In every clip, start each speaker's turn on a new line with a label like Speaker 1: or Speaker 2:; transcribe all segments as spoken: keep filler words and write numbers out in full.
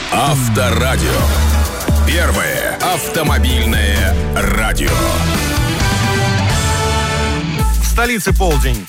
Speaker 1: Авторадио. Первое автомобильное радио.
Speaker 2: В столице полдень.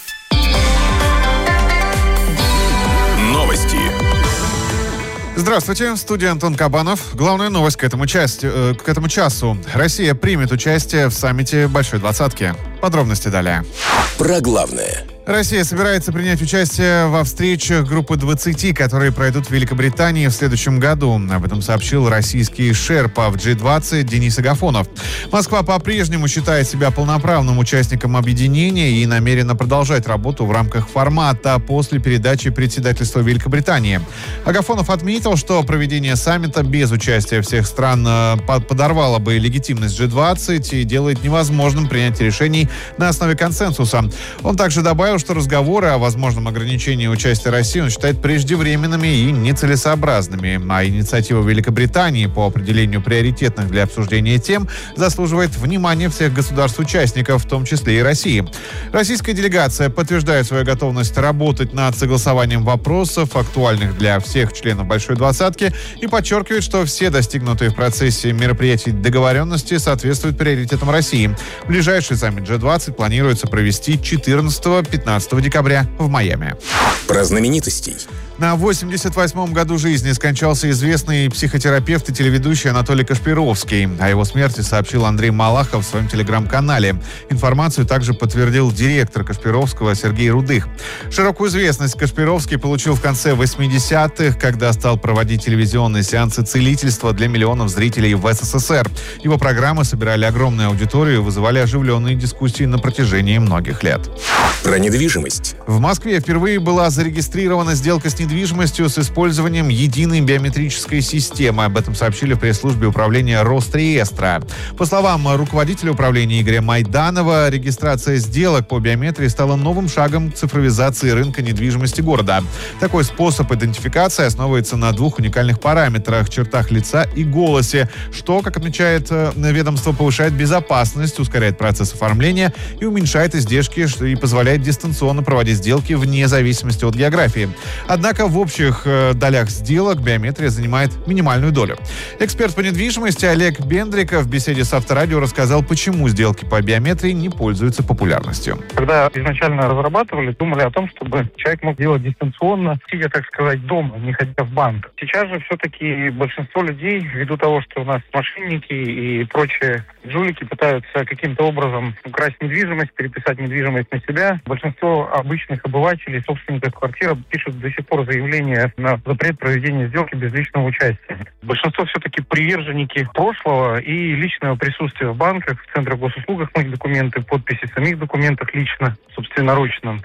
Speaker 1: Новости.
Speaker 3: Здравствуйте, в студии Антон Кабанов. Главная новость к этому, части, э, к этому часу. Россия примет участие в саммите Большой Двадцатки. Подробности далее.
Speaker 1: Про главное.
Speaker 3: Россия собирается принять участие во встречах группы двадцати, которые пройдут в Великобритании в следующем году. Об этом сообщил российский шерпа в джи двадцать Денис Агафонов. Москва по-прежнему считает себя полноправным участником объединения и намерена продолжать работу в рамках формата после передачи председательства Великобритании. Агафонов отметил, что проведение саммита без участия всех стран подорвало бы легитимность джи двадцать и делает невозможным принятие решений на основе консенсуса. Он также добавил, что разговоры о возможном ограничении участия России он считает преждевременными и нецелесообразными, а инициатива Великобритании по определению приоритетных для обсуждения тем заслуживает внимания всех государств-участников, в том числе и России. Российская делегация подтверждает свою готовность работать над согласованием вопросов, актуальных для всех членов Большой Двадцатки, и подчеркивает, что все достигнутые в процессе мероприятий договоренности соответствуют приоритетам России. Ближайший саммит джи двадцать планируется провести четырнадцатого-пятнадцатого декабря в Майами.
Speaker 1: Про знаменитостей.
Speaker 3: На восемьдесят восьмом году жизни скончался известный психотерапевт и телеведущий Анатолий Кашпировский. О его смерти сообщил Андрей Малахов в своем телеграм-канале. Информацию также подтвердил директор Кашпировского Сергей Рудых. Широкую известность Кашпировский получил в конце восьмидесятых, когда стал проводить телевизионные сеансы целительства для миллионов зрителей в эс эс эс эр. Его программы собирали огромную аудиторию и вызывали оживленные дискуссии на протяжении многих лет.
Speaker 1: Про недвижимость.
Speaker 3: В Москве впервые была зарегистрирована сделка с недвижимостью с использованием единой биометрической системы. Об этом сообщили в пресс-службе управления Росреестра. По словам руководителя управления Игоря Майданова, регистрация сделок по биометрии стала новым шагом к цифровизации рынка недвижимости города. Такой способ идентификации основывается на двух уникальных параметрах – чертах лица и голосе, что, как отмечает ведомство, повышает безопасность, ускоряет процесс оформления и уменьшает издержки, что и позволяет дистанционно проводить сделки вне зависимости от географии. Однако в общих э, долях сделок биометрия занимает минимальную долю. Эксперт по недвижимости Олег Бендриков в беседе с Авторадио рассказал, почему сделки по биометрии не пользуются популярностью.
Speaker 4: Когда изначально разрабатывали, думали о том, чтобы человек мог делать дистанционно, сидя, так сказать, дома, не ходя в банк. Сейчас же все-таки большинство людей, ввиду того, что у нас мошенники и прочие жулики пытаются каким-то образом украсть недвижимость, переписать недвижимость на себя, большинство обычных обывателей, собственников квартир пишут до сих пор заявление на запрет проведения сделки без личного участия. Большинство все-таки приверженники прошлого и личного присутствия в банках, в центрах госуслуг, моих документы, подписи в самих документах лично, собственноручно.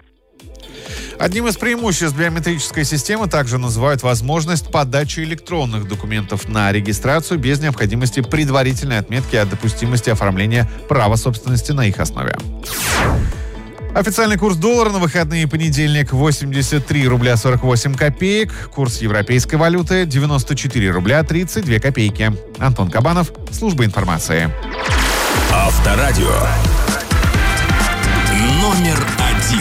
Speaker 3: Одним из преимуществ биометрической системы также называют возможность подачи электронных документов на регистрацию без необходимости предварительной отметки о допустимости оформления права собственности на их основе. Официальный курс доллара на выходные понедельник восемьдесят три рубля сорок восемь копеек. Курс европейской валюты девяносто четыре рубля тридцать две копейки. Антон Кабанов, служба информации.
Speaker 1: Авторадио. Номер